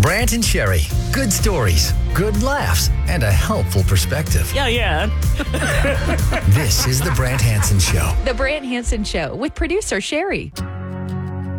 Brant and Sherry. Good stories, good laughs, and a helpful perspective. Yeah. This is the Brant Hansen Show. The Brant Hansen Show with producer Sherry.